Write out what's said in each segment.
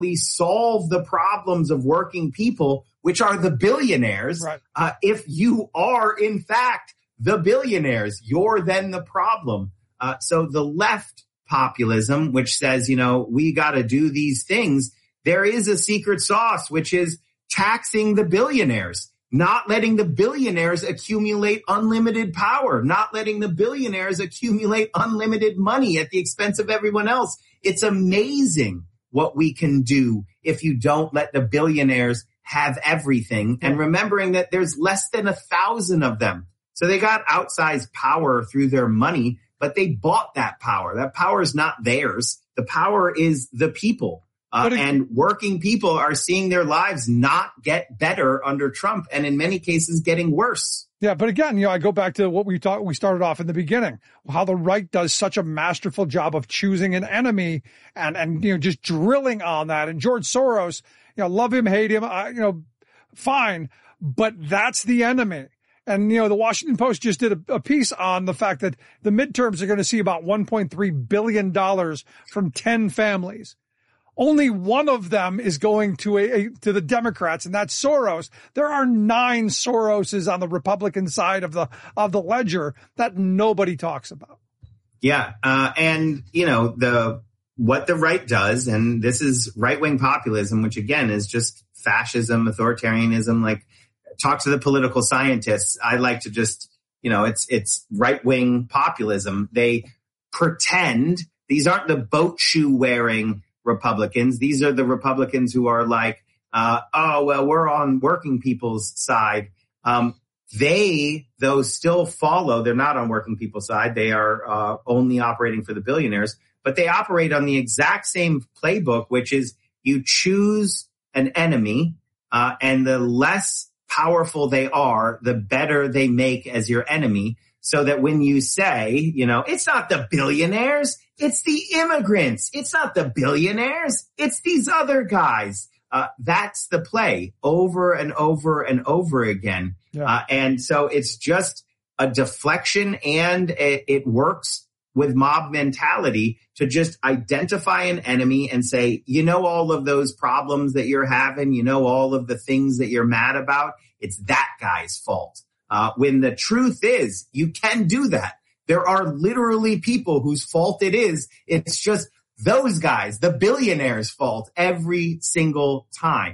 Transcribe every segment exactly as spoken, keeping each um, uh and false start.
solve the problems of working people, which are the billionaires. Right. Uh, if you are, in fact, the billionaires, you're then the problem. Uh, so the left populism, which says, you know, we got to do these things, there is a secret sauce, which is taxing the billionaires, not letting the billionaires accumulate unlimited power, not letting the billionaires accumulate unlimited money at the expense of everyone else. It's amazing what we can do if you don't let the billionaires have everything. And remembering that there's less than a thousand of them. So they got outsized power through their money, but they bought that power. That power is not theirs. The power is the people. Uh, it, and working people are seeing their lives not get better under Trump, and in many cases getting worse. Yeah, but again, you know, I go back to what we talked, we started off in the beginning, how the right does such a masterful job of choosing an enemy and, and, you know, just drilling on that. And George Soros, you know, love him, hate him, I, you know, fine, but that's the enemy. And, you know, the Washington Post just did a, a piece on the fact that the midterms are going to see about one point three billion dollars from ten families. Only one of them is going to a, a to the Democrats, and that's Soros. There are nine Soroses on the Republican side of the of the ledger that nobody talks about. Yeah, uh, and you know the what the right does, and this is right-wing populism, which again is just fascism, authoritarianism. Like, talk to the political scientists. I like to just, you know, it's it's right-wing populism. They pretend these aren't the boat shoe wearing Republicans. These are the Republicans who are like, uh, oh, well, we're on working people's side. Um, they, though, still follow. They're not on working people's side. They are uh, only operating for the billionaires, but they operate on the exact same playbook, which is you choose an enemy, uh, and the less powerful they are, the better they make as your enemy. So that when you say, you know, it's not the billionaires, it's the immigrants. It's not the billionaires, it's these other guys. Uh, that's the play over and over and over again. Yeah. Uh, and so it's just a deflection, and it, it works with mob mentality to just identify an enemy and say, you know, all of those problems that you're having, you know, all of the things that you're mad about, it's that guy's fault. Uh, when the truth is, you can do that. There are literally people whose fault it is. It's just those guys, the billionaires' fault every single time.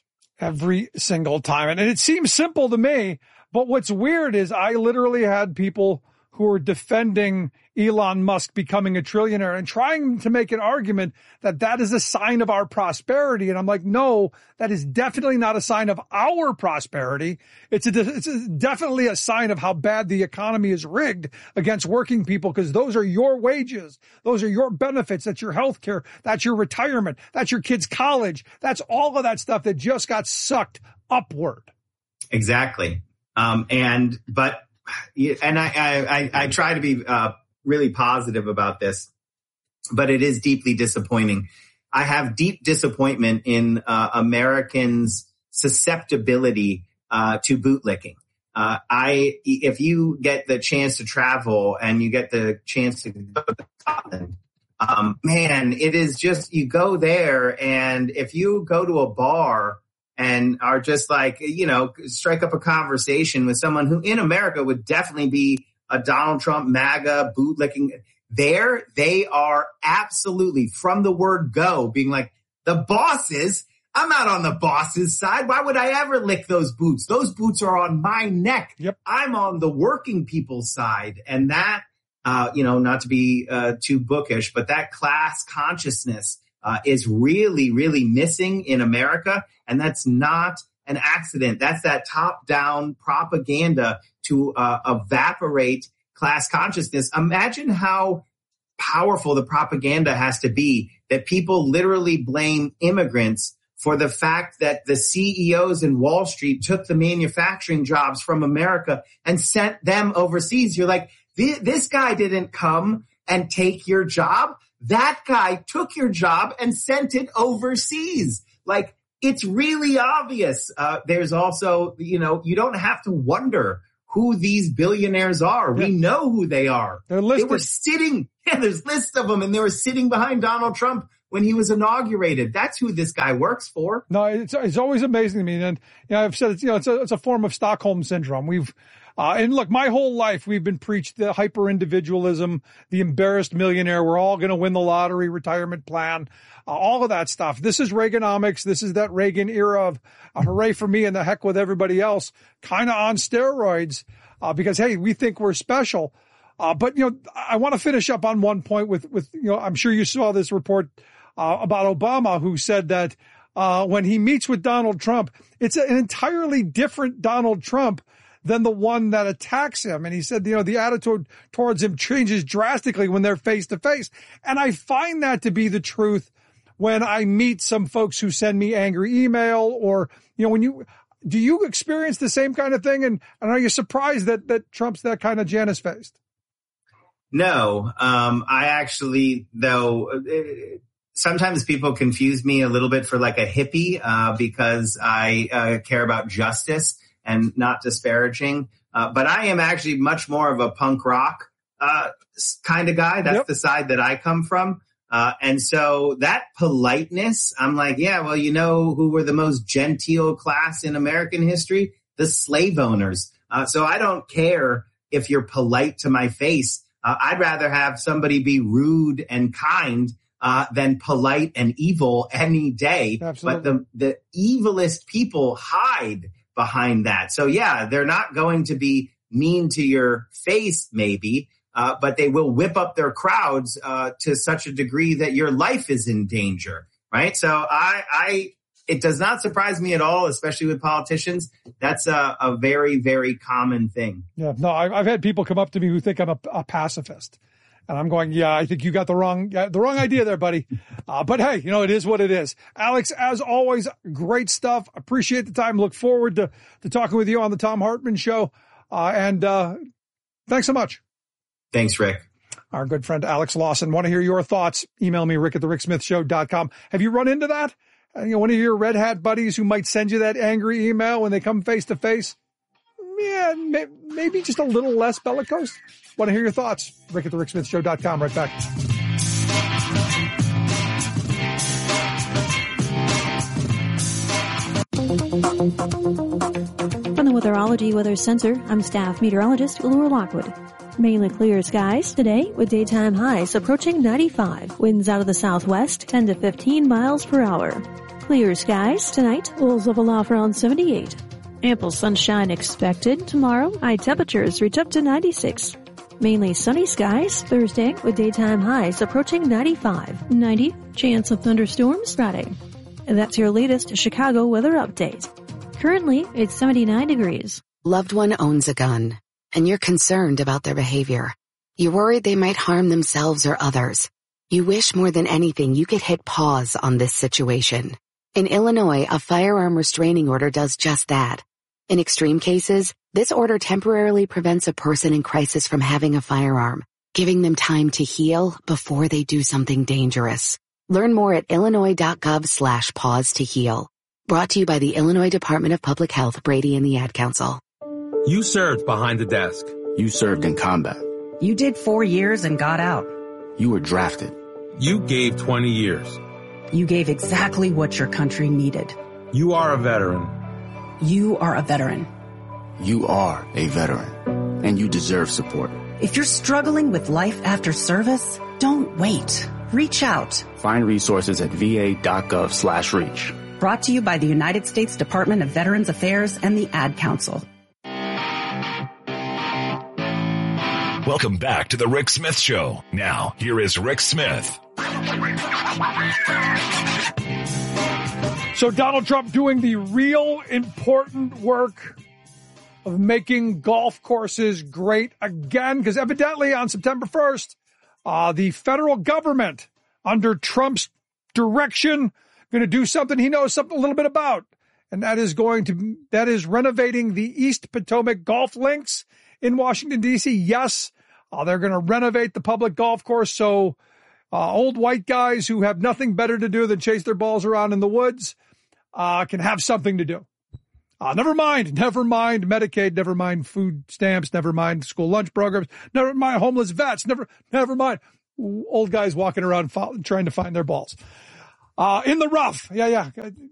Every single time. And it seems simple to me, but what's weird is I literally had people who are defending Elon Musk becoming a trillionaire and trying to make an argument that that is a sign of our prosperity. And I'm like, no, that is definitely not a sign of our prosperity. It's, a, it's a, definitely a sign of how bad the economy is rigged against working people, because those are your wages. Those are your benefits. That's your health care. That's your retirement. That's your kids' college. That's all of that stuff that just got sucked upward. Exactly. Um, and, but, and I, I, I try to be, uh, really positive about this, but it is deeply disappointing. I have deep disappointment in, uh, Americans' susceptibility, uh, to bootlicking. Uh, I, if you get the chance to travel and you get the chance to go to Scotland, um, man, it is just, you go there, and if you go to a bar and are just like, you know, strike up a conversation with someone who in America would definitely be a Donald Trump MAGA bootlicking, there they are absolutely, from the word go, being like, the bosses, I'm not on the boss's side. Why would I ever lick those boots? Those boots are on my neck. Yep. I'm on the working people's side. And that, uh, you know, not to be uh, too bookish, but that class consciousness Uh, is really, really missing in America. And that's not an accident. That's that top-down propaganda to uh, evaporate class consciousness. Imagine how powerful the propaganda has to be that people literally blame immigrants for the fact that the C E Os in Wall Street took the manufacturing jobs from America and sent them overseas. You're like, this guy didn't come and take your job. That guy took your job and sent it overseas. Like, it's really obvious. Uh, there's also, you know, you don't have to wonder who these billionaires are. Yeah. We know who they are. They're listed. They were sitting, yeah, there's lists of them, and they were sitting behind Donald Trump when he was inaugurated. That's who this guy works for. No, it's it's always amazing to me. And you know, I've said it's, you know, it's a, it's a form of Stockholm syndrome. We've, uh, and look, my whole life we've been preached the hyper individualism, the embarrassed millionaire. We're all going to win the lottery, retirement plan, uh, all of that stuff. This is Reaganomics. This is that Reagan era of uh, hooray for me and the heck with everybody else, kind of on steroids, uh, because, hey, we think we're special. Uh, but, you know, I want to finish up on one point with, with, you know, I'm sure you saw this report uh, about Obama, who said that uh, when he meets with Donald Trump, it's an entirely different Donald Trump than the one that attacks him. And he said, you know, the attitude towards him changes drastically when they're face to face. And I find that to be the truth when I meet some folks who send me angry email, or, you know, when you, do you experience the same kind of thing? And, and are you surprised that, that Trump's that kind of Janus faced? No, um, I actually, though, it, sometimes people confuse me a little bit for like a hippie, uh, because I, uh, care about justice and not disparaging. Uh, but I am actually much more of a punk rock, uh, kind of guy. That's yep. the side that I come from. Uh, and so that politeness, I'm like, yeah, well, you know who were the most genteel class in American history? The slave owners. Uh, so I don't care if you're polite to my face. Uh, I'd rather have somebody be rude and kind, uh, than polite and evil any day. Absolutely. But the, the evilest people hide behind that. So yeah, they're not going to be mean to your face, maybe, uh, but they will whip up their crowds, uh, to such a degree that your life is in danger, right? So I, I, it does not surprise me at all, especially with politicians. That's a, a very, very common thing. Yeah, no, I've, I've had people come up to me who think I'm a, a pacifist. And I'm going, yeah, I think you got the wrong, yeah, the wrong idea there, buddy. Uh, but hey, you know, it is what it is. Alex, as always, great stuff. Appreciate the time. Look forward to, to talking with you on the Thom Hartmann Show. Uh, and, uh, thanks so much. Thanks, Rick. Our good friend, Alex Lawson. Want to hear your thoughts? Email me, rick at the rick smith show dot com. Have you run into that? Uh, you know, one of your red hat buddies who might send you that angry email when they come face to face? Yeah, may, maybe just a little less bellicose. Want to hear your thoughts? Rick at the rick smith show dot com. Right back. From the Weatherology Weather Center, I'm staff meteorologist Laura Lockwood. Mainly clear skies today with daytime highs approaching ninety-five. Winds out of the southwest, ten to fifteen miles per hour. Clear skies tonight, lows level off around seventy-eight. Ample sunshine expected tomorrow. High temperatures reach up to ninety-six. Mainly sunny skies Thursday with daytime highs approaching ninety-five. ninety. Chance of thunderstorms Friday. And that's your latest Chicago weather update. Currently, it's seventy-nine degrees. Loved one owns a gun, and you're concerned about their behavior. You're worried they might harm themselves or others. You wish more than anything you could hit pause on this situation. In Illinois, a firearm restraining order does just that. In extreme cases, this order temporarily prevents a person in crisis from having a firearm, giving them time to heal before they do something dangerous. Learn more at illinois.gov slash pause to heal. Brought to you by the Illinois Department of Public Health, Brady and the Ad Council. You served behind the desk. You served in combat. You did four years and got out. You were drafted. You gave twenty years. You gave exactly what your country needed. You are a veteran. You are a veteran. You are a veteran, and you deserve support. If you're struggling with life after service, don't wait. Reach out. Find resources at va.gov slash reach. Brought to you by the United States Department of Veterans Affairs and the Ad Council. Welcome back to the Rick Smith Show. Now, here is Rick Smith. So Donald Trump doing the real important work of making golf courses great again, because evidently on September first, uh, the federal government under Trump's direction going to do something he knows something a little bit about. And that is going to, that is renovating the East Potomac golf links in Washington, D C. Yes, uh, they're going to renovate the public golf course so uh, old white guys who have nothing better to do than chase their balls around in the woods uh, can have something to do. Uh, never mind, never mind Medicaid, never mind food stamps, never mind school lunch programs, never mind homeless vets, never, never mind. old guys walking around fo- trying to find their balls. Uh, in the rough. Yeah, yeah.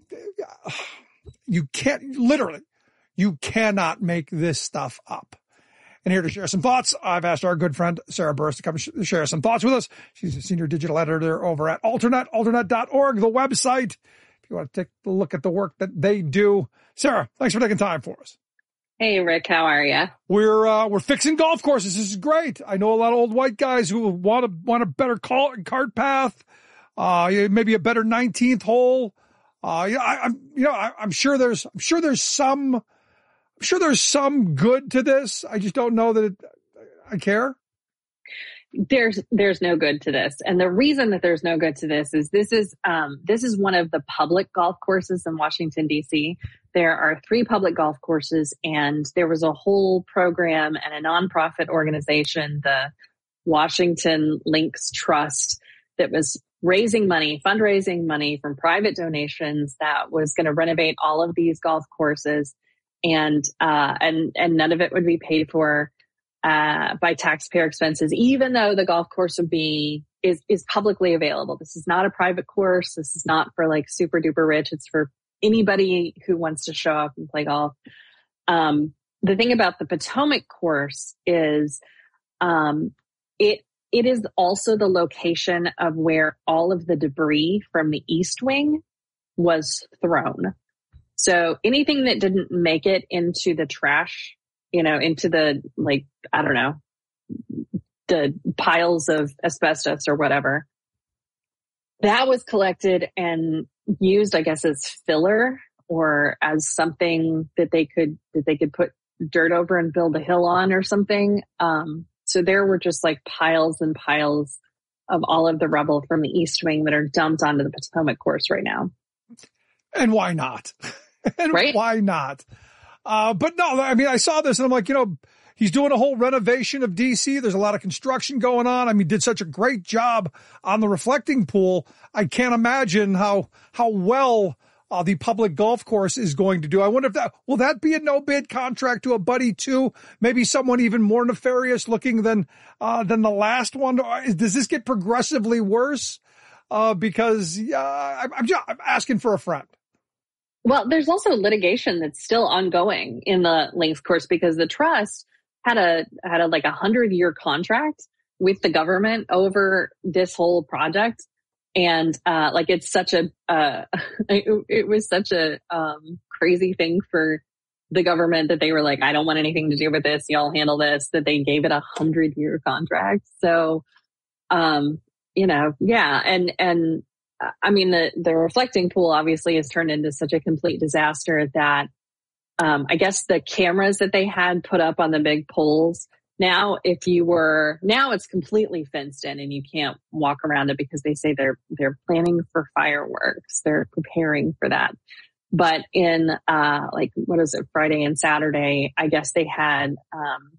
You can't, literally, you cannot make this stuff up. And here to share some thoughts, I've asked our good friend Sarah Burris to come sh- share some thoughts with us. She's a senior digital editor over at Alternet, alternet dot org, the website. If you want to take a look at the work that they do. Sarah, thanks for taking time for us. Hey, Rick, how are you? We're uh, we're fixing golf courses. This is great. I know a lot of old white guys who want a want a better call, cart path, uh, maybe a better nineteenth hole. Uh, yeah, I, I'm you know I, I'm sure there's I'm sure there's some I'm sure there's some good to this. I just don't know that it, I care. There's there's no good to this, and the reason that there's no good to this is this is um, this is one of the public golf courses in Washington D C. There are three public golf courses, and there was a whole program and a nonprofit organization, the Washington Links Trust, that was raising money, fundraising money from private donations that was going to renovate all of these golf courses, and uh, and and none of it would be paid for uh, by taxpayer expenses, even though the golf course would be is is publicly available. This is not a private course. This is not for like super duper rich. It's for anybody who wants to show up and play golf. Um, the thing about the Potomac course is um, it it is also the location of where all of the debris from the East Wing was thrown. So anything that didn't make it into the trash, you know, into the, like, I don't know, the piles of asbestos or whatever, that was collected and used, I guess, as filler or as something that they could, that they could put dirt over and build a hill on or something. Um, so there were just like piles and piles of all of the rubble from the East Wing that are dumped onto the Potomac course right now. And why not? and right? Why not? Uh, but no, I mean, I saw this and I'm like, you know, he's doing a whole renovation of D C. There's a lot of construction going on. I mean, did such a great job on the reflecting pool. I can't imagine how, how well uh, the public golf course is going to do. I wonder if that, will that be a no bid contract to a buddy too? Maybe someone even more nefarious looking than, uh, than the last one. Does this get progressively worse? Uh, because, uh, I'm, I'm just I'm asking for a friend. Well, there's also litigation that's still ongoing in the Links course because the trust had a had a like a hundred year contract with the government over this whole project, and uh, like it's such a uh, it, it was such a um, crazy thing for the government that they were like, I don't want anything to do with this. Y'all handle this. That they gave it a hundred year contract. So, um, you know, yeah, and and. I mean, the, the reflecting pool obviously has turned into such a complete disaster that um, I guess the cameras that they had put up on the big poles, now if you were, now it's completely fenced in and you can't walk around it because they say they're, they're planning for fireworks. They're preparing for that. But in uh, like, what is it, Friday and Saturday, I guess they had, um,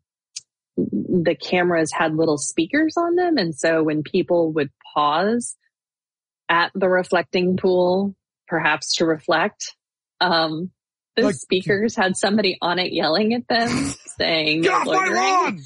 the cameras had little speakers on them. And so when people would pause at the reflecting pool, perhaps to reflect, um, the like, speakers had somebody on it yelling at them, saying, "Get off my lawn!"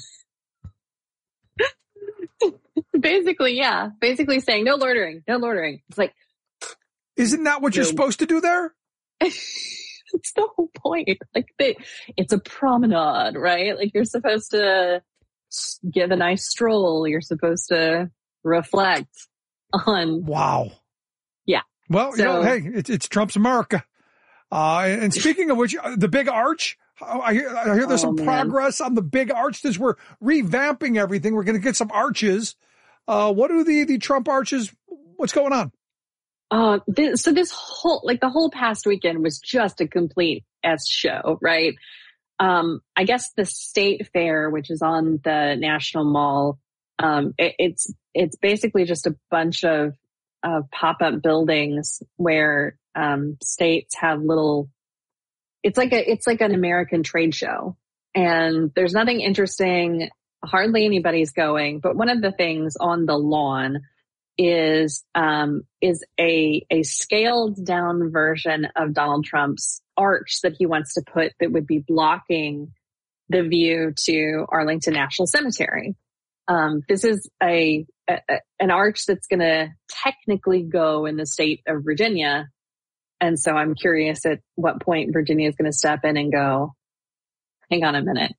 Basically, yeah, basically saying, "No loitering, no loitering." It's like, isn't that what you're know, supposed to do there? It's the whole point. Like, they, it's a promenade, right? Like, you're supposed to give a nice stroll. You're supposed to reflect on. Wow. Yeah. Well, so, you know, hey, it's, it's Trump's America. Uh, and speaking of which, the big arch, I hear, I hear there's oh, some man. progress on the big arch. This we're revamping everything. We're going to get some arches. Uh, what are the, the Trump arches? What's going on? Uh, this, so this whole, like the whole past weekend was just a complete S show, right? Um, I guess the State Fair, which is on the National Mall, um, it, it's, it's basically just a bunch of, of pop-up buildings where, um, states have little, it's like a, it's like an American trade show, and there's nothing interesting. Hardly anybody's going, but one of the things on the lawn is, um, is a, a scaled down version of Donald Trump's arch that he wants to put that would be blocking the view to Arlington National Cemetery. Um, this is a, a, a, an arch that's going to technically go in the state of Virginia. And so I'm curious at what point Virginia is going to step in and go, hang on a minute.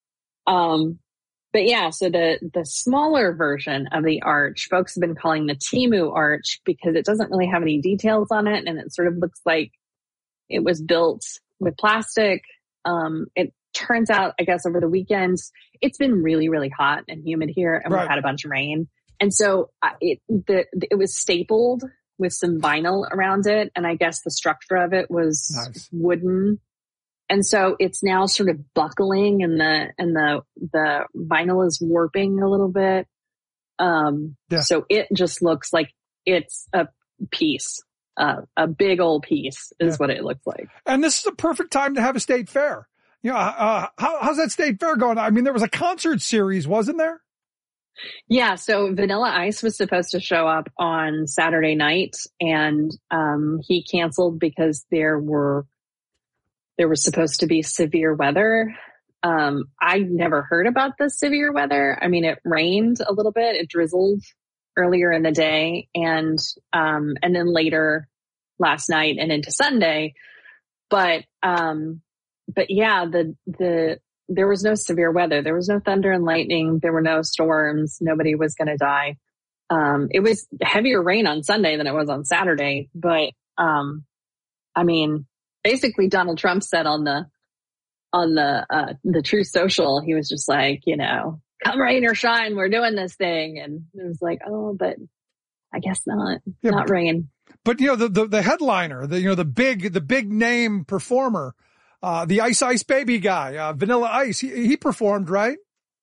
Um, but yeah, so the, the smaller version of the arch, folks have been calling the Temu arch because it doesn't really have any details on it. And it sort of looks like it was built with plastic. Um, it turns out, I guess, over the weekend, it's been really, really hot and humid here, and right. we've had a bunch of rain. And so uh, it, the, it was stapled with some vinyl around it. And I guess the structure of it was nice. Wooden. And so it's now sort of buckling, and the, and the, the vinyl is warping a little bit. Um, yeah. So it just looks like it's a piece, uh, a big old piece is yeah. what it looks like. And this is a perfect time to have a state fair. You know, uh, how, how's that state fair going? I mean, there was a concert series, wasn't there? Yeah. So Vanilla Ice was supposed to show up on Saturday night, and, um, he canceled because there were, There was supposed to be severe weather. Um, I never heard about the severe weather. I mean, it rained a little bit. It drizzled earlier in the day, and um, and then later last night and into Sunday. But um, but yeah, the the there was no severe weather. There was no thunder and lightning. There were no storms. Nobody was going to die. Um, it was heavier rain on Sunday than it was on Saturday. But um, I mean. Basically, Donald Trump said on the on the uh, the Truth Social, he was just like, you know, come rain or shine, we're doing this thing, and it was like, oh, but I guess not, yeah, not but, rain. But you know, the, the the headliner, the you know the big the big name performer, uh, the Ice Ice Baby guy, uh, Vanilla Ice, he, he performed, right?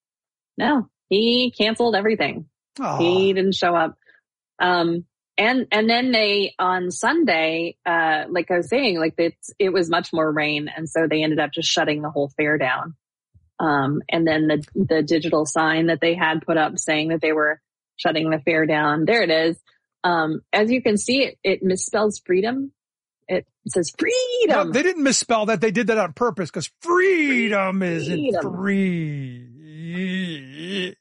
No, he canceled everything. Aww. He didn't show up. Um, And, and then they, on Sunday, uh, like I was saying, like it, it was much more rain. And so they ended up just shutting the whole fair down. Um, and then the, the digital sign that they had put up saying that they were shutting the fair down. There it is. Um, as you can see, it, it misspells freedom. It says freedom. No, they didn't misspell that. They did that on purpose because freedom, freedom isn't free.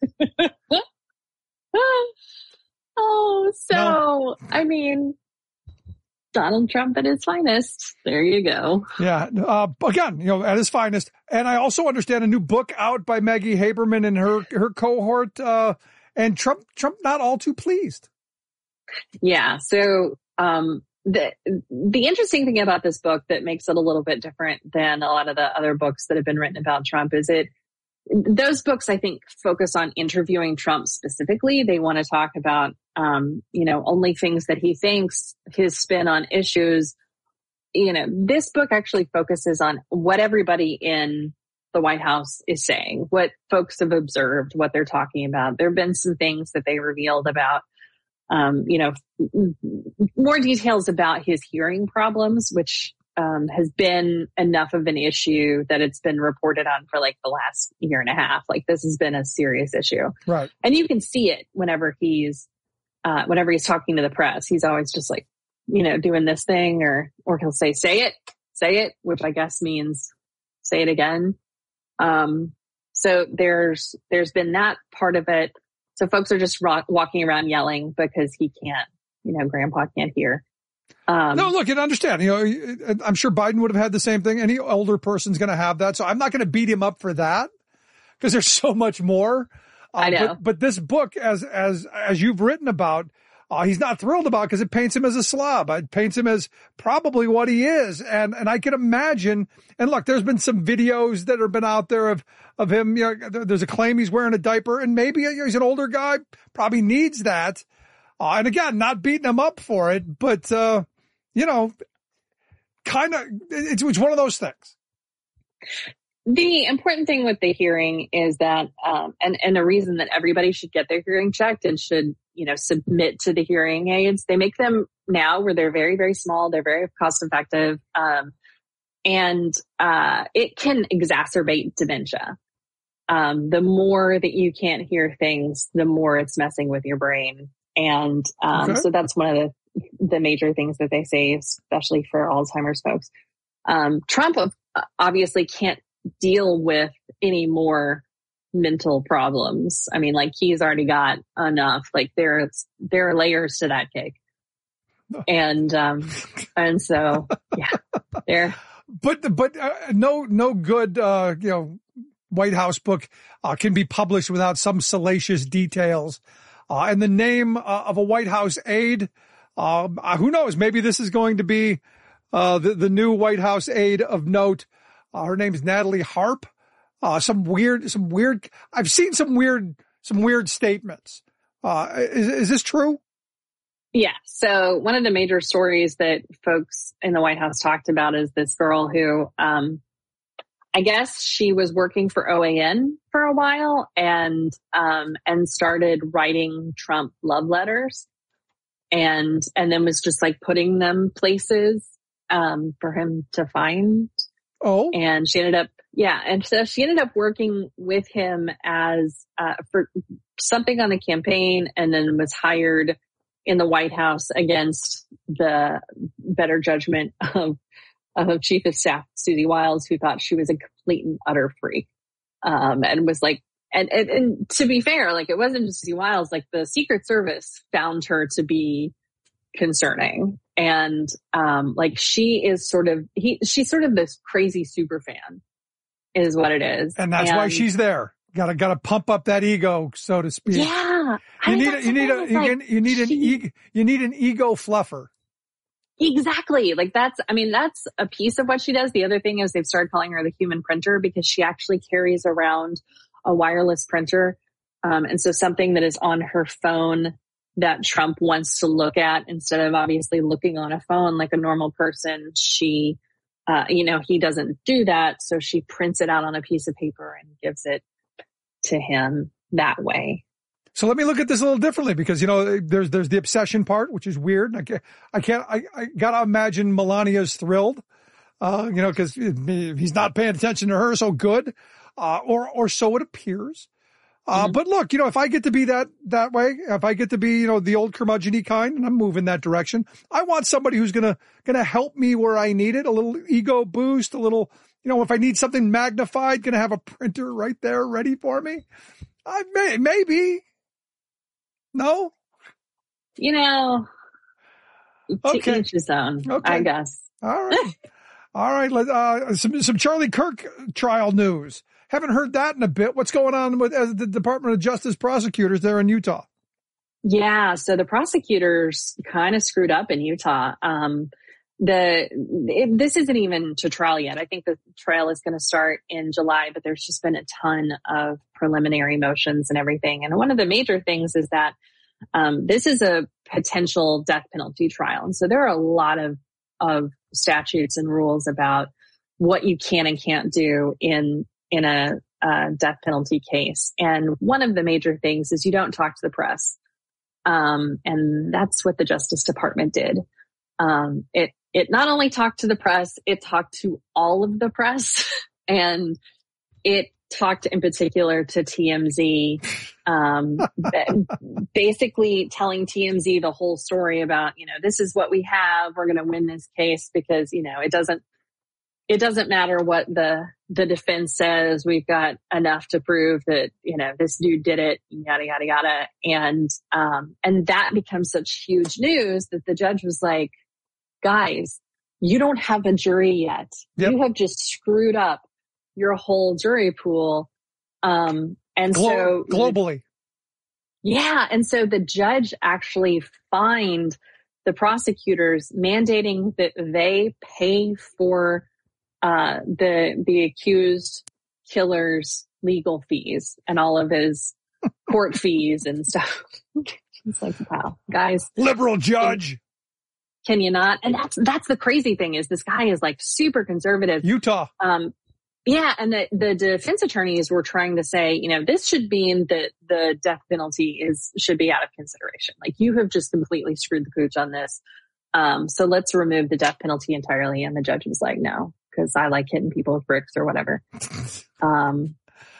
Oh, so, no. I mean, Donald Trump at his finest. There you go. Yeah. Uh, again, you know, at his finest. And I also understand a new book out by Maggie Haberman and her, her cohort. Uh, and Trump, Trump not all too pleased. Yeah. So, um, the, the interesting thing about this book that makes it a little bit different than a lot of the other books that have been written about Trump is it, those books, I think, focus on interviewing Trump specifically. They want to talk about, um, you know, only things that he thinks, his spin on issues. You know, this book actually focuses on what everybody in the White House is saying, what folks have observed, what they're talking about. There have been some things that they revealed about, um, you know, more details about his hearing problems, which Um, has been enough of an issue that it's been reported on for like the last year and a half. Like this has been a serious issue. Right. And you can see it whenever he's, uh, whenever he's talking to the press, he's always just like, you know, doing this thing or, or he'll say, say it, say it, which I guess means say it again. Um, so there's, there's been that part of it. So folks are just ro- walking around yelling because he can't, you know, grandpa can't hear. Um, no, look, and understand, you know, I'm sure Biden would have had the same thing. Any older person's going to have that. So I'm not going to beat him up for that because there's so much more. Uh, I know. But, but this book, as, as, as you've written about, uh, he's not thrilled about because it paints him as a slob. It paints him as probably what he is. And, and I can imagine, and look, there's been some videos that have been out there of, of him, you know, there's a claim he's wearing a diaper and maybe he's an older guy, probably needs that. Uh, and again, not beating him up for it, but, uh, you know, kind of, it's, it's one of those things. The important thing with the hearing is that, um, and, and a reason that everybody should get their hearing checked and should, you know, submit to the hearing aids. They make them now where they're very, very small. They're very cost effective. Um, and, uh, it can exacerbate dementia. Um, the more that you can't hear things, the more it's messing with your brain. And, um, okay. so that's one of the, the major things that they say, especially for Alzheimer's folks. Um, Trump obviously can't deal with any more mental problems. I mean, like he's already got enough. Like there's there are layers to that cake, and um, and so yeah, there. But but uh, no no good uh, you know White House book uh, can be published without some salacious details. Uh, and the name uh, of a White House aide, uh, who knows? Maybe this is going to be uh, the the new White House aide of note. Uh, her name is Natalie Harp. Uh, some weird, some weird. I've seen some weird, some weird statements. Uh, is is this true? Yeah. So one of the major stories that folks in the White House talked about is this girl who, um, I guess she was working for O A N for a while and, um, and started writing Trump love letters and, and then was just like putting them places, um, for him to find. Oh, and she ended up, yeah. And so she ended up working with him as, uh, for something on the campaign and then was hired in the White House against the better judgment of, of Chief of Staff Susie Wiles, who thought she was a complete and utter freak. Um, and was like, and, and, and to be fair, like it wasn't just Susie Wiles, like the Secret Service found her to be concerning. And, um, like she is sort of, he, she's sort of this crazy super fan is what it is. And that's and, why she's there. Gotta, gotta pump up that ego, so to speak. Yeah. You need, a, you need a, you, like, you need an she, ego, you need an ego fluffer. Exactly. Like that's, I mean, that's a piece of what she does. The other thing is they've started calling her the human printer because she actually carries around a wireless printer. Um, and so something that is on her phone that Trump wants to look at instead of obviously looking on a phone like a normal person, she, uh, you know, he doesn't do that. So she prints it out on a piece of paper and gives it to him that way. So let me look at this a little differently because, you know, there's, there's the obsession part, which is weird. I can't, I can't, I, I gotta imagine Melania's thrilled, uh, you know, cause he's not paying attention to her. So good. Uh, or, or so it appears. Uh, mm-hmm. But look, you know, if I get to be that, that way, if I get to be, you know, the old curmudgeon-y kind and I'm moving that direction, I want somebody who's going to, going to help me where I need it. A little ego boost, a little, you know, if I need something magnified, going to have a printer right there ready for me. I may, maybe. No? You know, to okay. each his own, okay. I guess. All right. All right. Let, uh, some, some Charlie Kirk trial news. Haven't heard that in a bit. What's going on with uh, the Department of Justice prosecutors there in Utah? Yeah. So the prosecutors kind of screwed up in Utah. Um, the, it, this isn't even to trial yet. I think the trial is going to start in July, but there's just been a ton of preliminary motions and everything. And one of the major things is that, um, this is a potential death penalty trial. And so there are a lot of, of statutes and rules about what you can and can't do in, in a, a death penalty case. And one of the major things is you don't talk to the press. Um, and that's what the Justice Department did. Um, it, it not only talked to the press, it talked to all of the press and it talked in particular to T M Z, um, basically telling T M Z the whole story about, you know, this is what we have. We're going to win this case because, you know, it doesn't, it doesn't matter what the, the defense says. We've got enough to prove that, you know, this dude did it, yada, yada, yada. And, um, and that becomes such huge news that the judge was like, guys, you don't have a jury yet. Yep. You have just screwed up your whole jury pool. Um, and Glo- so globally. Yeah. And so the judge actually fined the prosecutors mandating that they pay for uh, the, the accused killer's legal fees and all of his court fees and stuff. It's like, wow, guys. Liberal judge. Can, can you not? And that's, that's the crazy thing is this guy is like super conservative. Utah. Um, yeah. And the, the defense attorneys were trying to say, you know, this should mean that the death penalty is, should be out of consideration. Like you have just completely screwed the pooch on this. Um, so let's remove the death penalty entirely. And the judge was like, no, because I like hitting people with bricks or whatever. Um,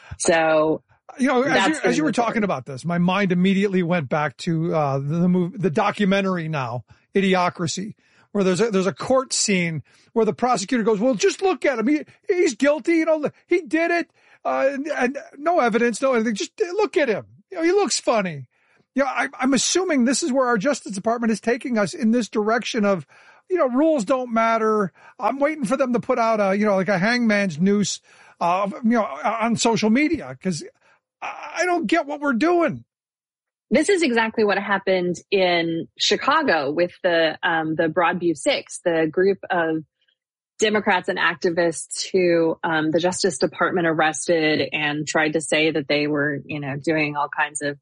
so, you know, as you, as you were talking about this, my mind immediately went back to, uh, the, the movie, the documentary now, Idiocracy, where there's a, there's a court scene where the prosecutor goes, well, just look at him. He, he's guilty. You know, he did it. uh, and, and no evidence, no anything. Just look at him. You know, he looks funny. You know, I, I'm assuming this is where our Justice Department is taking us in this direction of, you know, rules don't matter. I'm waiting for them to put out a, you know, like a hangman's noose, uh, you know, on social media, because I don't get what we're doing. This is exactly what happened in Chicago with the um, the Broadview Six, the group of Democrats and activists who um, the Justice Department arrested and tried to say that they were, you know, doing all kinds of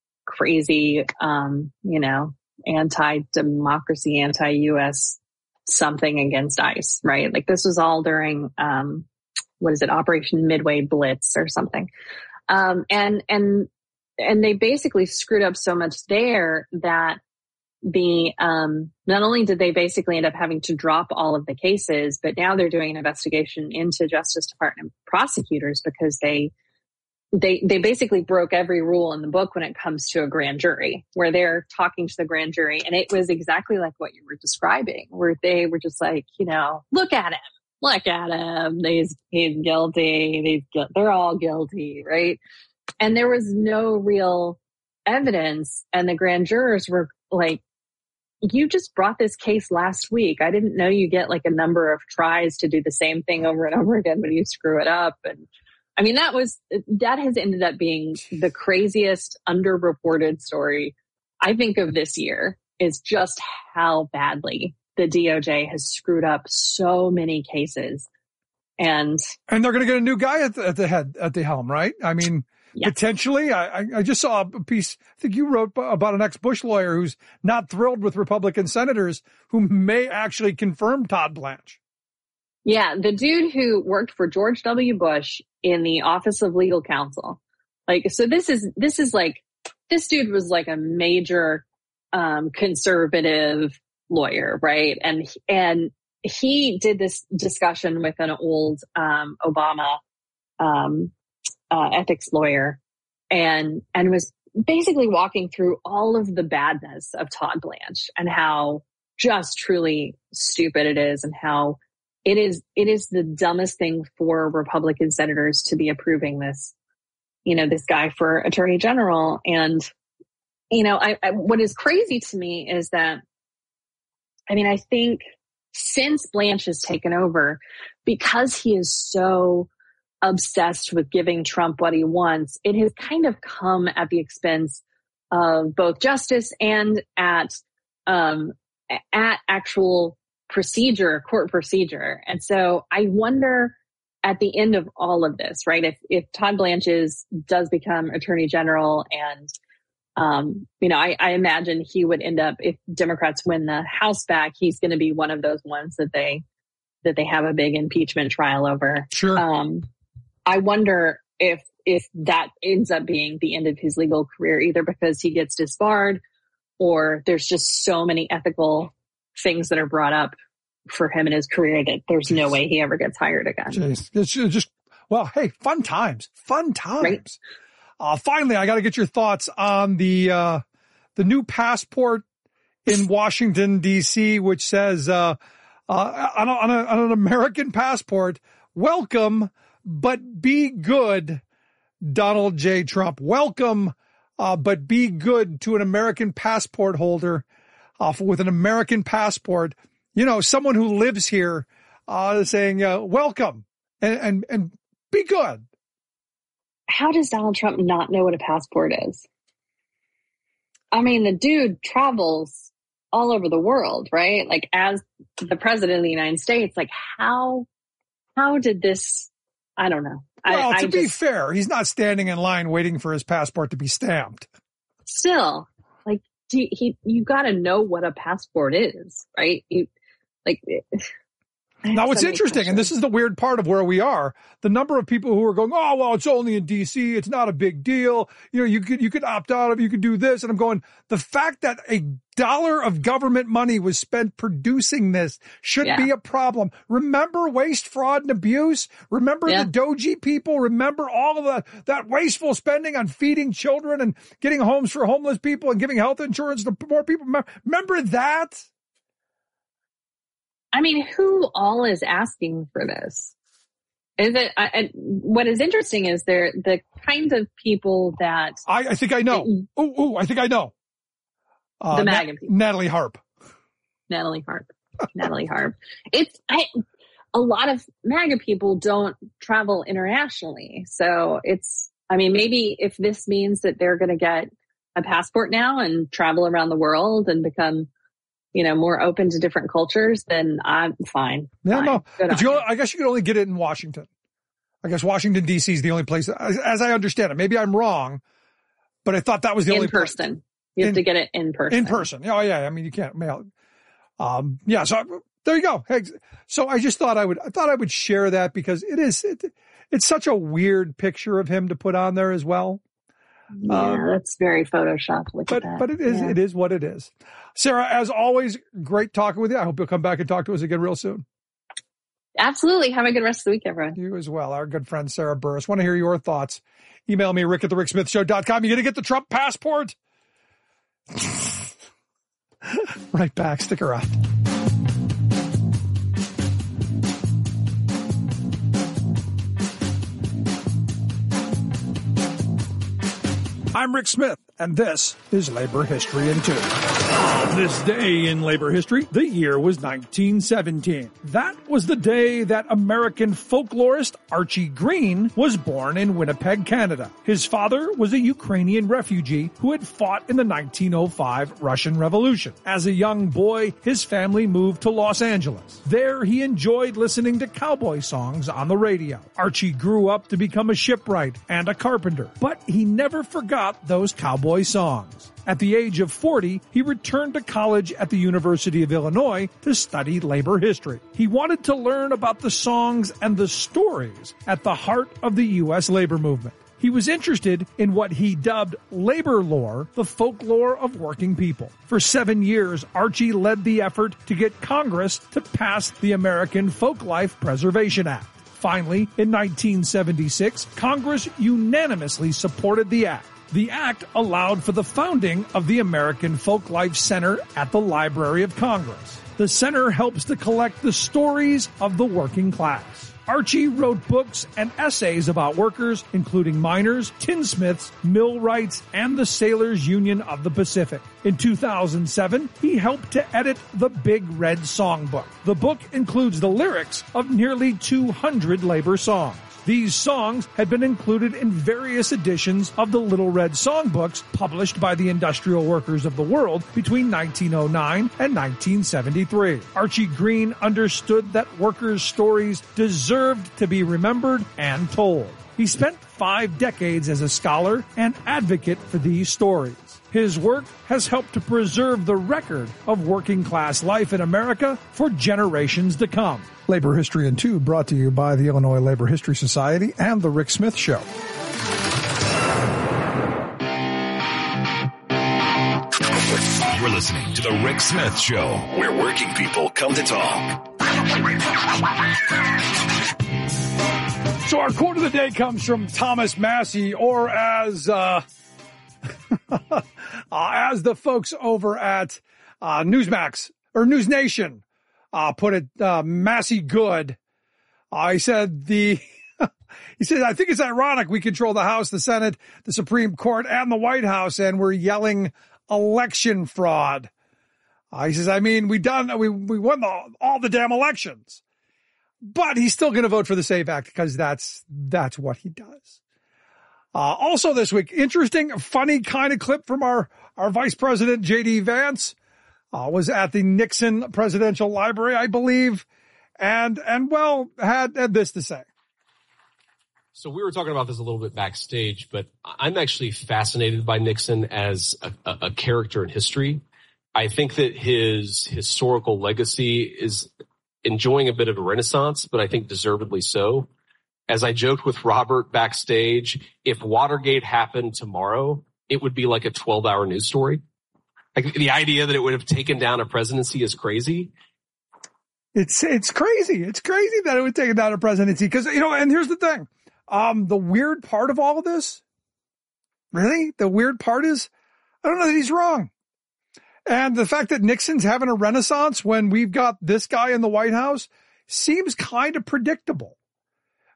crazy, um, you know, anti-democracy, anti-U S something against ICE, right? Like this was all during, um, what is it, Operation Midway Blitz or something. Um, and, and, and they basically screwed up so much there that the, um, not only did they basically end up having to drop all of the cases, but now they're doing an investigation into Justice Department prosecutors because they, they, they basically broke every rule in the book when it comes to a grand jury, where they're talking to the grand jury. And it was exactly like what you were describing, where they were just like, you know, look at him, look at him. He's, he's guilty. He's, they're all guilty. Right. And there was no real evidence. And the grand jurors were like, you just brought this case last week. I didn't know you get like a number of tries to do the same thing over and over again, but you screw it up. And I mean, that was, that has ended up being the craziest underreported story I think of this year, is just how badly the D O J has screwed up so many cases. And, and they're going to get a new guy at the, at the head, at the helm, right? I mean, yes. Potentially, I, I just saw a piece, I think you wrote about an ex-Bush lawyer who's not thrilled with Republican senators who may actually confirm Todd Blanche. Yeah, the dude who worked for George W. Bush in the Office of Legal Counsel. Like, so this is, this is like, this dude was like a major, um, conservative lawyer, right? And, and he did this discussion with an old, um, Obama, um, uh, ethics lawyer and, and was basically walking through all of the badness of Todd Blanche and how just truly stupid it is, and how It is, it is the dumbest thing for Republican senators to be approving this, you know, this guy for attorney general. And, you know, I, I, what is crazy to me is that, I mean, I think since Blanche has taken over, because he is so obsessed with giving Trump what he wants, it has kind of come at the expense of both justice and at, um, at actual procedure, court procedure. And so I wonder at the end of all of this, right, if, if Todd Blanche is, does become attorney general and, um, you know, I, I imagine he would end up, if Democrats win the House back, he's going to be one of those ones that they, that they have a big impeachment trial over. Sure. Um, I wonder if, if that ends up being the end of his legal career, either because he gets disbarred or there's just so many ethical things that are brought up for him in his career that there's no way he ever gets hired again. Jeez. It's just, well, hey, fun times, fun times. Right. Uh, finally, I got to get your thoughts on the, uh, the new passport in Washington, D C, which says, uh, uh, on, a, on, a, on an American passport, welcome, but be good, Donald J. Trump. Welcome, uh, but be good to an American passport holder. Uh, with an American passport, you know, someone who lives here, uh, saying, uh, welcome and, and, and be good. How does Donald Trump not know what a passport is? I mean, the dude travels all over the world, right? Like, as the president of the United States, like how, how did this, I don't know. Well, I, to I be just, fair, he's not standing in line waiting for his passport to be stamped. Still, like, Do you, he, you got to know what a passport is, right? You like. Now, what's so interesting, questions. And this is the weird part of where we are, the number of people who are going, oh, well, it's only in D C. It's not a big deal. You know, you could, you could opt out of, you could do this. And I'm going, the fact that a dollar of government money was spent producing this should yeah. be a problem. Remember waste, fraud, and abuse? Remember yeah. the Doji people? Remember all of the, that wasteful spending on feeding children and getting homes for homeless people and giving health insurance to more people? Remember that? I mean, who all is asking for this? Is it? I, I, what is interesting is they're the kind of people that I, I think I know. Oh, oh, I think I know. Uh, the MAGA Na- people. Natalie Harp. Natalie Harp. Natalie Harp. It's I, a lot of MAGA people don't travel internationally, so it's. I mean, maybe if this means that they're going to get a passport now and travel around the world and become, you know, more open to different cultures, then I'm fine. Yeah, fine. no. Good But you, I guess you could only get it in Washington. I guess Washington, D C is the only place, as, as I understand it. Maybe I'm wrong, but I thought that was the in only person. place. You have in, to get it in person. In person. Oh, yeah. I mean, you can't mail it. Um, yeah. So there you go. Hey, so I just thought I would, I thought I would share that because it is, it, it's such a weird picture of him to put on there as well. Yeah, um, that's very Photoshopped. Look but, at that. But it is, yeah. it is what it is. Sarah, as always, great talking with you. I hope you'll come back and talk to us again real soon. Absolutely. Have a good rest of the week, everyone. You as well. Our good friend, Sarah Burris. Want to hear your thoughts? Email me, rick at the rick smith show dot com. You going to get the Trump passport? Right back. Stick around. I'm Rick Smith, and this is Labor History in Two. On this day in labor history, the year was nineteen seventeen. That was the day that American folklorist Archie Green was born in Winnipeg, Canada. His father was a Ukrainian refugee who had fought in the nineteen oh five Russian Revolution. As a young boy, his family moved to Los Angeles. There, he enjoyed listening to cowboy songs on the radio. Archie grew up to become a shipwright and a carpenter, but he never forgot those cowboy songs. At the age of forty, he returned to college at the University of Illinois to study labor history. He wanted to learn about the songs and the stories at the heart of the U S labor movement. He was interested in what he dubbed labor lore, the folklore of working people. For seven years, Archie led the effort to get Congress to pass the American Folklife Preservation Act. Finally, in nineteen seventy-six, Congress unanimously supported the act. The act allowed for the founding of the American Folklife Center at the Library of Congress. The center helps to collect the stories of the working class. Archie wrote books and essays about workers, including miners, tinsmiths, millwrights, and the Sailors Union of the Pacific. In two thousand seven, he helped to edit the Big Red Songbook. The book includes the lyrics of nearly two hundred labor songs. These songs had been included in various editions of the Little Red Songbooks published by the Industrial Workers of the World between nineteen oh nine and nineteen seventy-three. Archie Green understood that workers' stories deserved to be remembered and told. He spent five decades as a scholar and advocate for these stories. His work has helped to preserve the record of working class life in America for generations to come. Labor History in Two, brought to you by the Illinois Labor History Society and The Rick Smith Show. You're listening to The Rick Smith Show, where working people come to talk. So our quote of the day comes from Thomas Massey, or as uh, uh as the folks over at uh Newsmax or News Nation uh put it, uh Massey Good. Uh, he said the he said I think it's ironic we control the House, the Senate, the Supreme Court, and the White House, and we're yelling election fraud. Uh, he says, I mean, we done we we won the, all the damn elections. But he's still going to vote for the SAVE Act because that's, that's what he does. Uh, also this week, interesting, funny kind of clip from our, our Vice President, J D Vance, uh, was at the Nixon Presidential Library, I believe, and, and well, had, had this to say. So we were talking about this a little bit backstage, but I'm actually fascinated by Nixon as a, a, a character in history. I think that his historical legacy is enjoying a bit of a renaissance, but I think deservedly so. As I joked with Robert backstage, if Watergate happened tomorrow, it would be like a twelve hour news story. Like the idea that it would have taken down a presidency is crazy. It's, it's crazy. It's crazy that it would take down a presidency because, you know, and here's the thing. Um, the weird part of all of this, really, the weird part is, I don't know that he's wrong. And the fact that Nixon's having a renaissance when we've got this guy in the White House seems kind of predictable.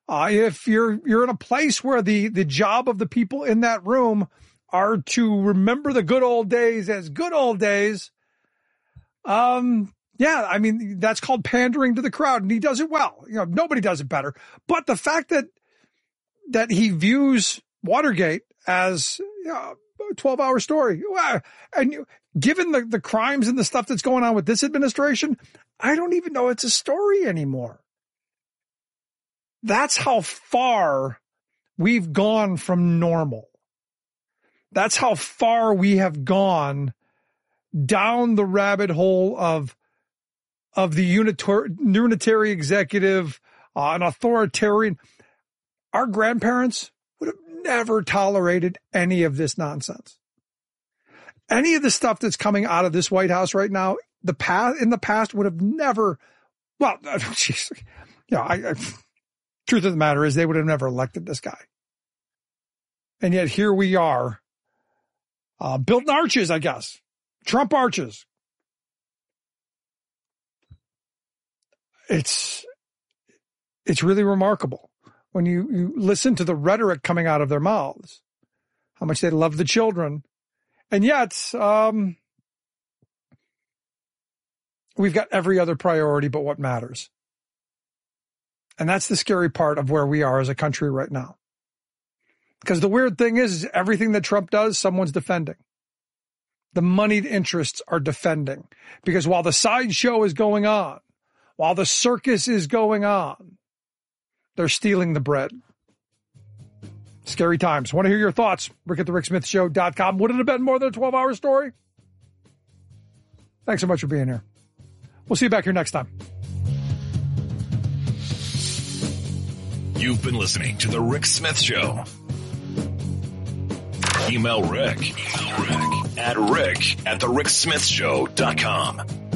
Uh, if you're you're in a place where the, the job of the people in that room are to remember the good old days as good old days, um, yeah, I mean, that's called pandering to the crowd, and he does it well. You know, nobody does it better. But the fact that that he views Watergate as you know, a twelve-hour story, and you, given the, the crimes and the stuff that's going on with this administration, I don't even know it's a story anymore. That's how far we've gone from normal. That's how far we have gone down the rabbit hole of, of the unitar- unitary executive, uh, an authoritarian. Our grandparents would have never tolerated any of this nonsense. Any of the stuff that's coming out of this White House right now, the past, in the past would have never, well, geez, you know, I, I truth of the matter is they would have never elected this guy. And yet here we are, uh, building arches, I guess. Trump arches. It's, it's really remarkable when you, you listen to the rhetoric coming out of their mouths, how much they love the children. And yet, um, we've got every other priority but what matters. And that's the scary part of where we are as a country right now. Because the weird thing is, everything that Trump does, someone's defending. The moneyed interests are defending. Because while the sideshow is going on, while the circus is going on, they're stealing the bread. Scary times. Want to hear your thoughts? Rick at the Rick Smith Show dot com. Would it have been more than a twelve-hour story? Thanks so much for being here. We'll see you back here next time. You've been listening to The Rick Smith Show. Email Rick, Email Rick at rick at the rick smith show dot com.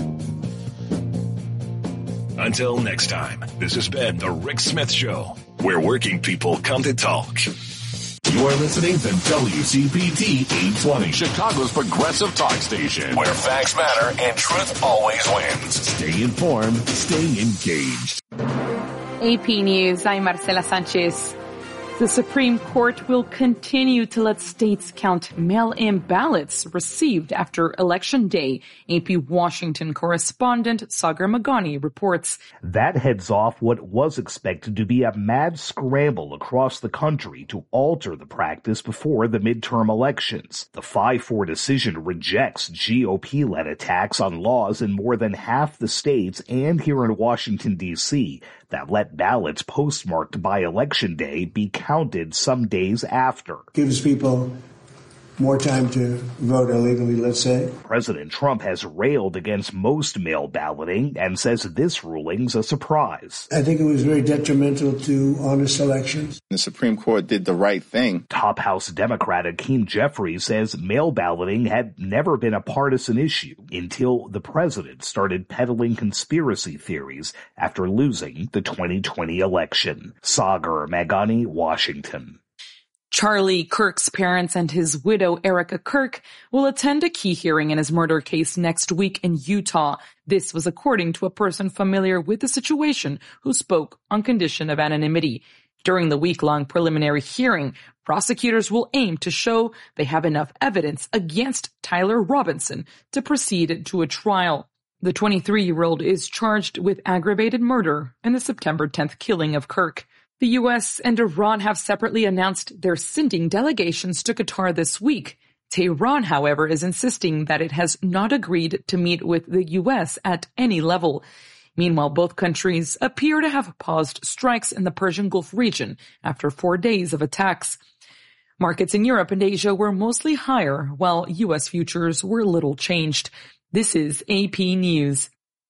Until next time, this has been The Rick Smith Show, where working people come to talk. You are listening to W C P T eight twenty, Chicago's progressive talk station, where facts matter and truth always wins. Stay informed, stay engaged. A P News, I'm Marcela Sanchez. The Supreme Court will continue to let states count mail-in ballots received after Election Day. A P Washington correspondent Sagar Magani reports. That heads off what was expected to be a mad scramble across the country to alter the practice before the midterm elections. The five four decision rejects G O P-led attacks on laws in more than half the states and here in Washington, D C that let ballots postmarked by Election Day be counted some days after. Gives people more time to vote illegally, let's say. President Trump has railed against most mail balloting and says this ruling's a surprise. I think it was very detrimental to honest elections. The Supreme Court did the right thing. Top House Democrat Hakeem Jeffries says mail balloting had never been a partisan issue until the president started peddling conspiracy theories after losing the twenty twenty election. Sagar Magani, Washington. Charlie Kirk's parents and his widow, Erica Kirk, will attend a key hearing in his murder case next week in Utah. This was according to a person familiar with the situation who spoke on condition of anonymity. During the week-long preliminary hearing, prosecutors will aim to show they have enough evidence against Tyler Robinson to proceed to a trial. The twenty-three-year-old is charged with aggravated murder in the September tenth killing of Kirk. The U S and Iran have separately announced they're sending delegations to Qatar this week. Tehran, however, is insisting that it has not agreed to meet with the U S at any level. Meanwhile, both countries appear to have paused strikes in the Persian Gulf region after four days of attacks. Markets in Europe and Asia were mostly higher, while U S futures were little changed. This is A P News.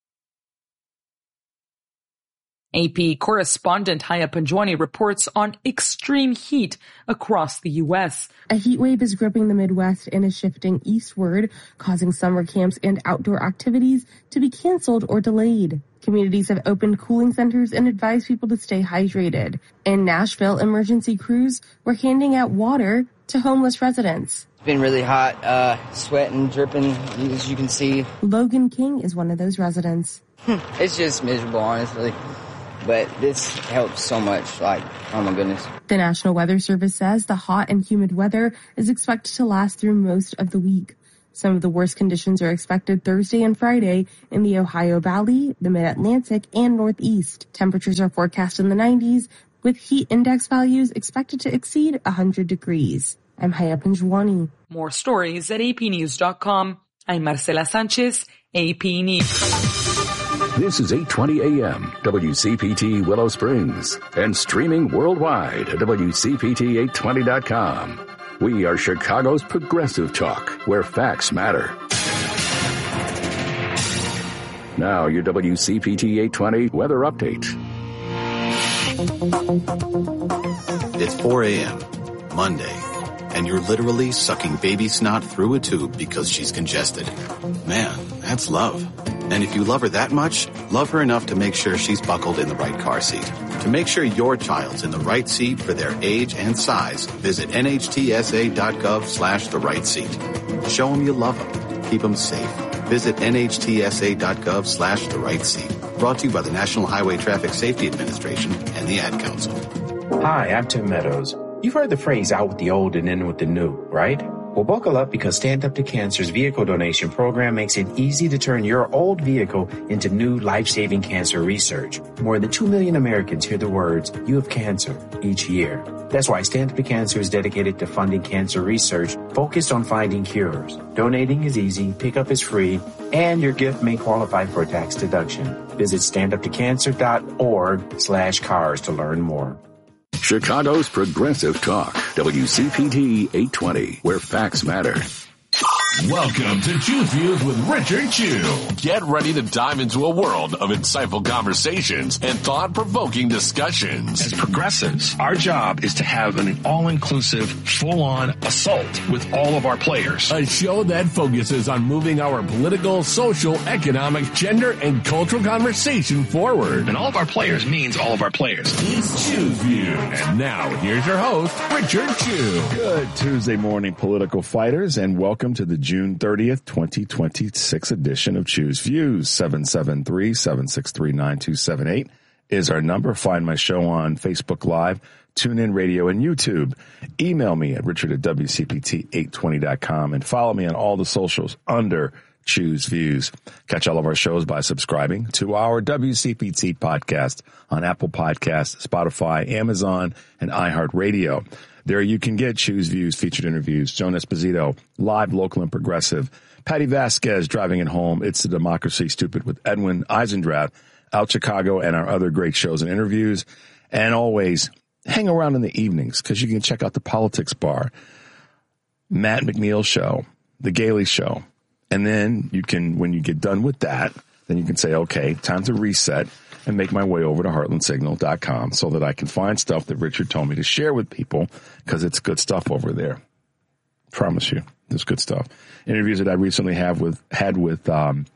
A P correspondent Haya Panjwani reports on extreme heat across the U S. A heat wave is gripping the Midwest and is shifting eastward, causing summer camps and outdoor activities to be canceled or delayed. Communities have opened cooling centers and advised people to stay hydrated. In Nashville, emergency crews were handing out water to homeless residents. It's been really hot, uh, sweating, dripping, as you can see. Logan King is one of those residents. It's just miserable, honestly. but this helps so much. Like, oh my goodness. The National Weather Service says the hot and humid weather is expected to last through most of the week. Some of the worst conditions are expected Thursday and Friday in the Ohio Valley, the Mid-Atlantic, and Northeast. Temperatures are forecast in the nineties, with heat index values expected to exceed one hundred degrees. I'm Haya Panjwani. More stories at A P news dot com. I'm Marcela Sanchez, A P News. This is eight twenty A M, W C P T Willow Springs, and streaming worldwide at W C P T eight twenty dot com. We are Chicago's progressive talk, where facts matter. Now, your W C P T eight twenty weather update. It's four A M, Monday, and you're literally sucking baby snot through a tube because she's congested. Man, that's love. And if you love her that much, love her enough to make sure she's buckled in the right car seat. To make sure your child's in the right seat for their age and size, visit N H T S A dot gov slash the right seat. Show them you love them. Keep them safe. Visit N H T S A dot gov slash the right seat. Brought to you by the National Highway Traffic Safety Administration and the Ad Council. Hi, I'm Tim Meadows. You've heard the phrase out with the old and in with the new, right? Well, buckle up because Stand Up to Cancer's vehicle donation program makes it easy to turn your old vehicle into new life-saving cancer research. More than two million Americans hear the words, "You have cancer," each year. That's why Stand Up to Cancer is dedicated to funding cancer research focused on finding cures. Donating is easy, pickup is free, and your gift may qualify for a tax deduction. Visit stand up to cancer dot org slash cars to learn more. Chicago's progressive talk, W C P T eight twenty, where facts matter. Welcome to Choose Views with Richard Chew. Get ready to dive into a world of insightful conversations and thought-provoking discussions. As progressives, our job is to have an all-inclusive, full-on assault with all of our players. A show that focuses on moving our political, social, economic, gender, and cultural conversation forward. And all of our players means all of our players. It's Choose Views. And now, here's your host, Richard Chew. Good Tuesday morning, political fighters, and welcome to the June thirtieth, twenty twenty-six edition of Choose Views. seven seven three, seven six three, nine two seven eight is our number. Find my show on Facebook Live, TuneIn Radio, and YouTube. Email me at richard at W C P T eight twenty dot com and follow me on all the socials under Choose Views. Catch all of our shows by subscribing to our W C P T podcast on Apple Podcasts, Spotify, Amazon, and iHeartRadio. There you can get Choose Views, featured interviews, Joan Esposito, live, local, and progressive, Patty Vasquez, Driving It Home, It's the Democracy Stupid with Edwin Eisendrath, Out Chicago, and our other great shows and interviews. And always hang around in the evenings because you can check out the Politics Bar, Matt McNeil Show, The Gailey Show. And then you can, when you get done with that, then you can say, okay, time to reset and make my way over to heartland signal dot com so that I can find stuff that Richard told me to share with people because it's good stuff over there. Promise you, it's good stuff. Interviews that I recently have with had with um,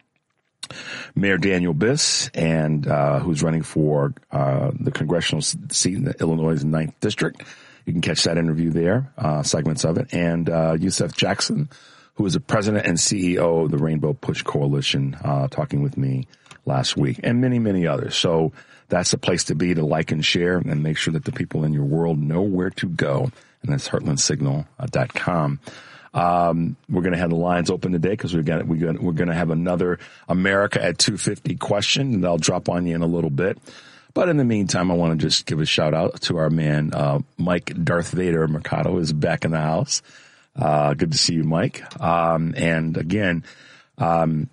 Mayor Daniel Biss, and uh, who's running for uh, the congressional seat in the Illinois' ninth District. You can catch that interview there, uh, segments of it. And uh, Yusef Jackson, who is the president and C E O of the Rainbow Push Coalition, uh, talking with me last week, and many, many others. So that's the place to be, to like and share and make sure that the people in your world know where to go. And that's heartland signal dot com. Um, we're going to have the lines open today because we're going we're going we're going to have another America at two fifty question, and I'll drop on you in a little bit. But in the meantime, I want to just give a shout out to our man, uh, Mike Darth Vader Mercado is back in the house. Uh, good to see you, Mike. Um, and again, um,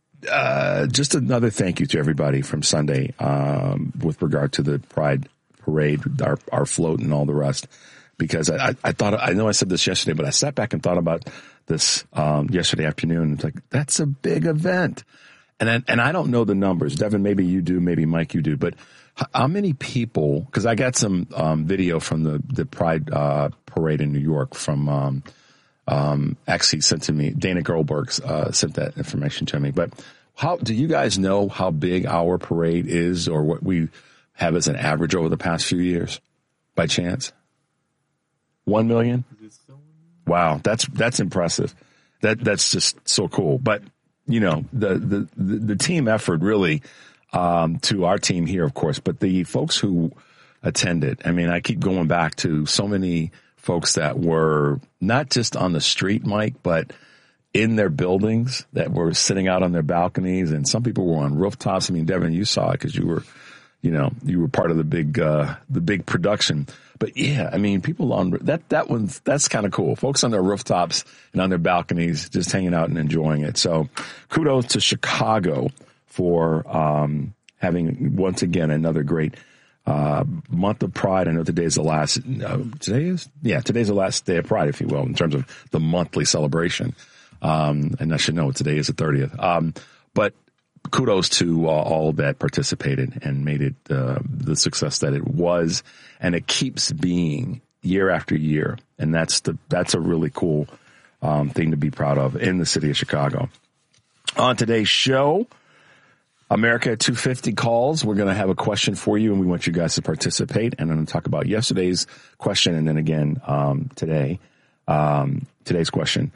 uh, just another thank you to everybody from Sunday, um, with regard to the Pride Parade, our, our float and all the rest, because I, I, I thought, I know I said this yesterday, but I sat back and thought about this, um, yesterday afternoon. It's like, that's a big event. And I, and I don't know the numbers. Devin, maybe you do, maybe Mike, you do, but how many people, cause I got some, um, video from the, the Pride, uh, parade in New York from, um, Um, actually sent to me, Dana Goldberg, uh, sent that information to me. But how, do you guys know how big our parade is or what we have as an average over the past few years by chance? One million? Wow. That's, that's impressive. That, that's just so cool. But, you know, the, the, the, the team effort really, um, to our team here, of course, but the folks who attended. I mean, I keep going back to so many folks that were not just on the street, Mike, but in their buildings, that were sitting out on their balconies, and some people were on rooftops. I mean, Devin, you saw it because you were, you know, you were part of the big, uh, the big production. But yeah, I mean, people on that, that one's, that's kind of cool. Folks on their rooftops and on their balconies, just hanging out and enjoying it. So kudos to Chicago for, um, having once again another great, uh, month of Pride. I know today's the last, uh, today is, yeah, today's the last day of Pride, if you will, in terms of the monthly celebration. Um, and I should know today is the thirtieth. Um, but kudos to uh, all that participated and made it uh, the success that it was, and it keeps being year after year, and that's the that's a really cool um, thing to be proud of in the city of Chicago. On today's show, America at two fifty calls. We're going to have a question for you, and we want you guys to participate. And I'm going to talk about yesterday's question, and then again um, today, um, today's question.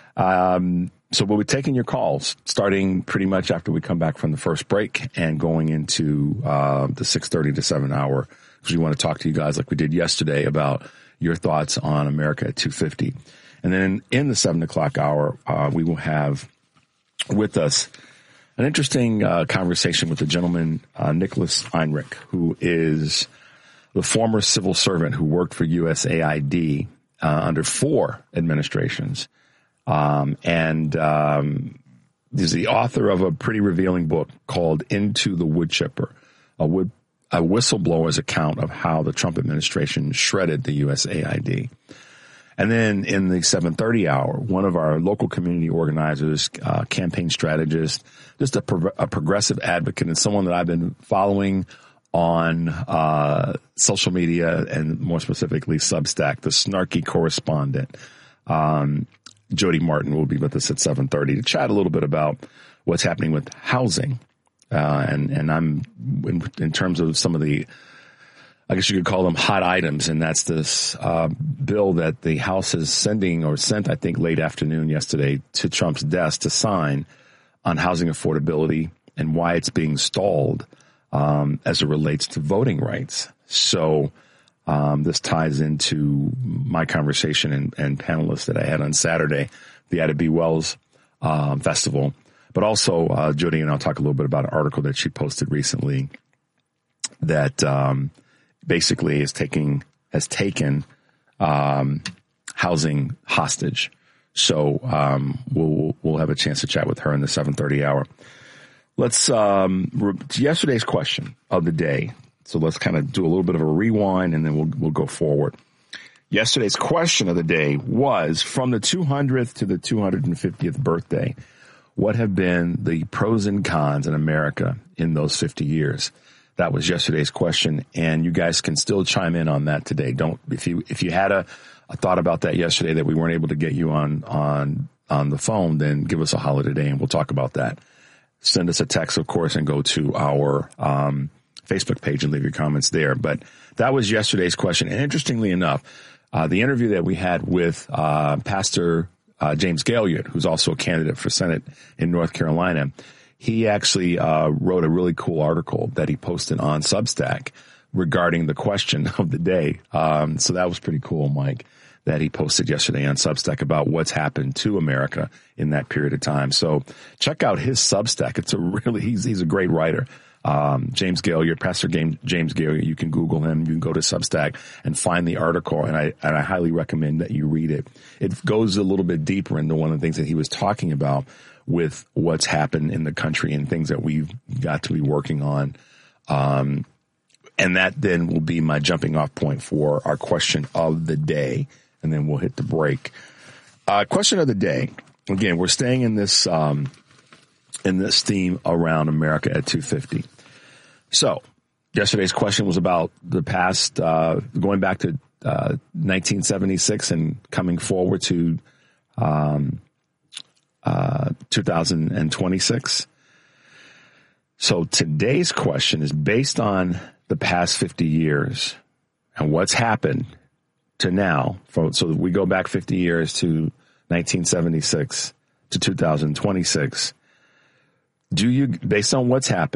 Um, So we'll be taking your calls starting pretty much after we come back from the first break and going into uh, the six thirty to seven hour, because we want to talk to you guys like we did yesterday about your thoughts on America at two fifty. And then in the seven o'clock hour, uh, we will have with us an interesting uh, conversation with the gentleman, uh, Nicholas Heinrich, who is the former civil servant who worked for U S A I D uh, under four administrations. Um, and, um, is the author of a pretty revealing book called Into the Wood Chipper, a wood, a whistleblower's account of how the Trump administration shredded the U S A I D. And then in the seven thirty hour, one of our local community organizers, uh, campaign strategist, just a, pro- a progressive advocate, and someone that I've been following on, uh, social media and more specifically Substack, the snarky correspondent, um, Jody Martin will be with us at seven thirty to chat a little bit about what's happening with housing. Uh, and, and I'm in, in terms of some of the, I guess you could call them hot items. And that's this, uh, bill that the House is sending or sent, I think late afternoon yesterday to Trump's desk to sign on housing affordability and why it's being stalled, um, as it relates to voting rights. So, Um, this ties into my conversation and, and panelists that I had on Saturday, the Ida B. Wells um, Festival. But also, uh, Jody and I'll talk a little bit about an article that she posted recently that um, basically is taking has taken um, housing hostage. So um, we'll we'll have a chance to chat with her in the seven thirty hour. Let's um, re- yesterday's question of the day. So let's kind of do a little bit of a rewind, and then we'll we'll go forward. Yesterday's question of the day was, from the two hundredth to the two hundred fiftieth birthday, what have been the pros and cons in America in those fifty years? That was yesterday's question, and you guys can still chime in on that today. Don't if you if you had a, a thought about that yesterday that we weren't able to get you on on on the phone, then give us a holler today, and we'll talk about that. Send us a text, of course, and go to our um Facebook page and leave your comments there. But that was yesterday's question. And interestingly enough, uh, the interview that we had with uh, Pastor uh, James Gaillard, who's also a candidate for Senate in North Carolina, he actually uh, wrote a really cool article that he posted on Substack regarding the question of the day. Um, so that was pretty cool, Mike, that he posted yesterday on Substack about what's happened to America in that period of time. So check out his Substack. It's a really, he's, he's a great writer. Um, James Gaillard, Pastor James Gaillard, you can Google him, you can go to Substack and find the article, and I, and I highly recommend that you read it. It goes a little bit deeper into one of the things that he was talking about with what's happened in the country and things that we've got to be working on. Um, and that then will be my jumping off point for our question of the day, and then we'll hit the break. Uh, question of the day. Again, we're staying in this, um, in this theme around America at two fifty. So yesterday's question was about the past, uh, going back to, uh, nineteen seventy-six and coming forward to, um, uh, two thousand twenty-six. So today's question is based on the past fifty years and what's happened to now. So we go back fifty years to nineteen seventy-six to two thousand twenty-six. Do you, based on what's happened,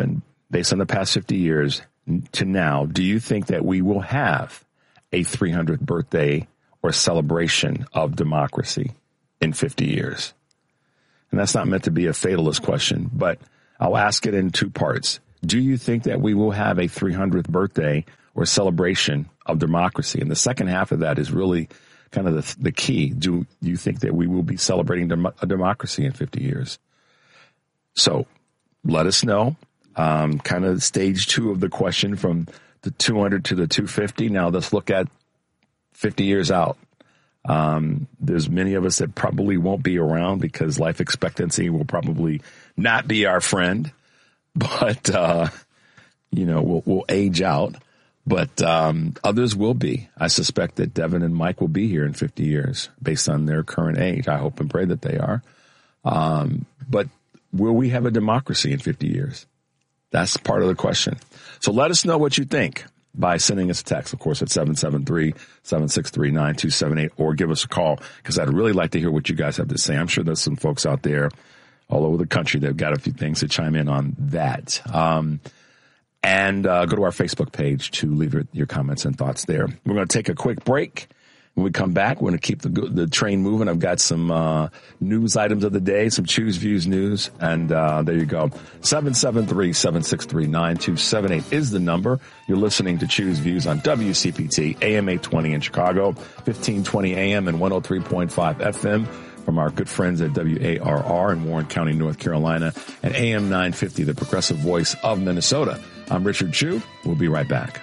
based on the past fifty years to now, do you think that we will have a three hundredth birthday or celebration of democracy in fifty years? And that's not meant to be a fatalist question, but I'll ask it in two parts. Do you think that we will have a three hundredth birthday or celebration of democracy? And the second half of that is really kind of the, the key. Do you think that we will be celebrating dem- a democracy in fifty years? So let us know. Um, kind of stage two of the question from the two hundred to the two fifty. Now let's look at fifty years out. Um, there's many of us that probably won't be around because life expectancy will probably not be our friend, but, uh, you know, we'll, we'll age out, but, um, others will be. I suspect that Devin and Mike will be here in fifty years based on their current age. I hope and pray that they are. Um, but will we have a democracy in fifty years? That's part of the question. So let us know what you think by sending us a text, of course, at seven seven three, seven six three, nine two seven eight, or give us a call, because I'd really like to hear what you guys have to say. I'm sure there's some folks out there all over the country that have got a few things to chime in on that. Um, and uh, go to our Facebook page to leave your, your comments and thoughts there. We're going to take a quick break. When we come back, we're going to keep the the train moving. I've got some uh, news items of the day, some Choose Views news, and uh, there you go. seven seven three, seven six three, nine two seven eight is the number. You're listening to Choose Views on W C P T, A M eight twenty in Chicago, fifteen twenty A M and one oh three point five F M from our good friends at W A R R in Warren County, North Carolina, and A M nine fifty, the progressive voice of Minnesota. I'm Richard Chu. We'll be right back.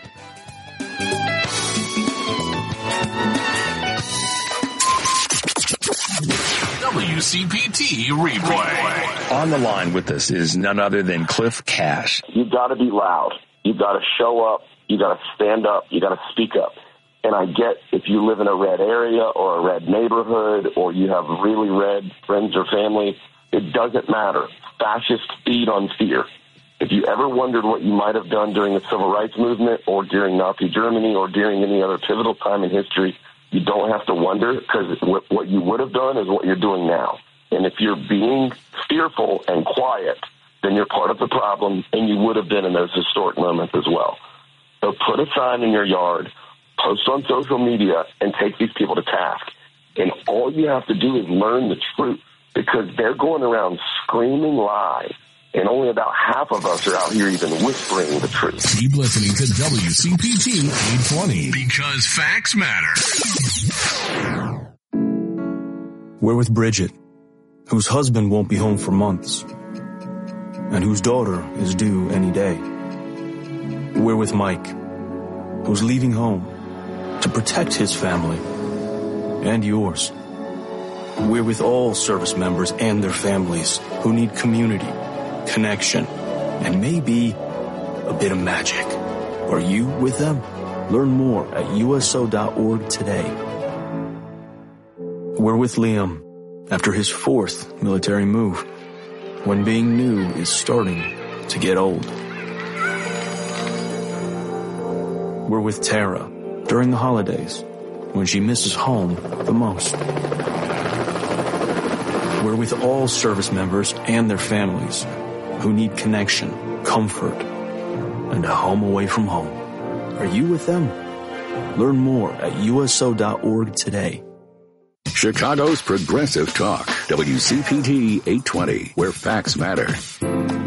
W C P T replay. On the line with us is none other than Cliff Cash. You've got to be loud. You've got to show up. You got to stand up. You got to speak up. And I get if you live in a red area or a red neighborhood or you have really red friends or family, it doesn't matter. Fascists feed on fear. If you ever wondered what you might have done during the Civil Rights Movement or during Nazi Germany or during any other pivotal time in history, you don't have to wonder, because what you would have done is what you're doing now. And if you're being fearful and quiet, then you're part of the problem, and you would have been in those historic moments as well. So put a sign in your yard, post on social media, and take these people to task. And all you have to do is learn the truth, because they're going around screaming lies. And only about half of us are out here even whispering the truth. Keep listening to W C P T eight twenty, because facts matter. We're with Bridget, whose husband won't be home for months, and whose daughter is due any day. We're with Mike, who's leaving home to protect his family and yours. We're with all service members and their families who need community, connection, and maybe a bit of magic. Are you with them? Learn more at U S O dot org today. We're with Liam after his fourth military move, when being new is starting to get old. We're with Tara during the holidays, when she misses home the most. We're with all service members and their families who need connection, comfort, and a home away from home. Are you with them? Learn more at U S O dot org today. Chicago's Progressive Talk, W C P T eight twenty, where facts matter.